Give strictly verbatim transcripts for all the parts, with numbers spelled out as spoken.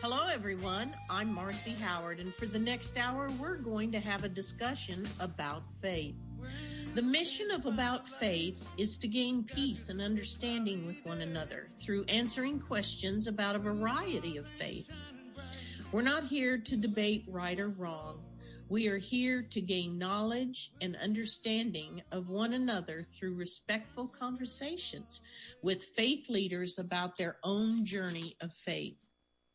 Hello, everyone. I'm Marcy Howard, and for the next hour, we're going to have a discussion about faith. The mission of About Faith is to gain peace and understanding with one another through answering questions about a variety of faiths. We're not here to debate right or wrong. We are here to gain knowledge and understanding of one another through respectful conversations with faith leaders about their own journey of faith.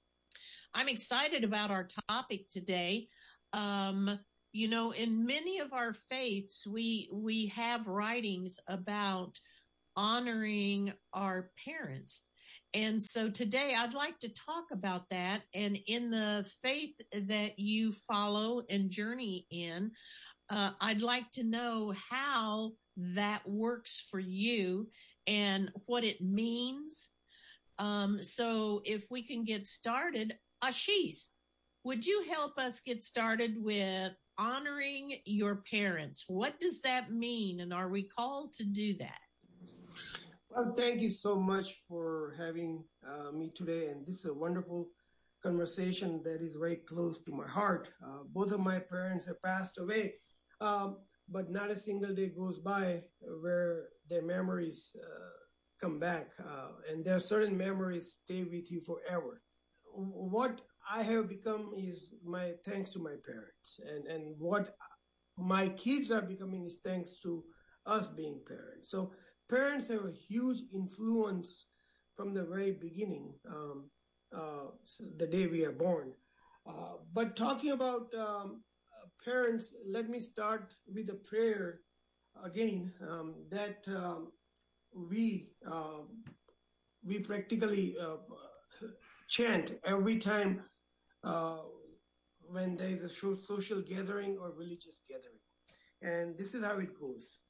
I'm excited about our topic today. Um, you know, in many of our faiths, we we have writings about honoring our parents. And so today I'd like to talk about that. And in the faith that you follow and journey in, uh, I'd like to know how that works for you and what it means. Um, so if we can get started, Ashish, would you help us get started with honoring your parents? What does that mean, and are we called to do that? Well, thank you so much for having uh, me today, and this is a wonderful conversation that is very close to my heart. Uh, both of my parents have passed away, um, but not a single day goes by where their memories uh, come back, uh, and there are certain memories stay with you forever. What I have become is my thanks to my parents, and, and what my kids are becoming is thanks to us being parents. So parents have a huge influence from the very beginning, um, uh, the day we are born. Uh, but talking about um, parents, let me start with a prayer again um, that um, we uh, we practically uh, chant every time uh, when there is a social gathering or religious gathering. And this is how it goes.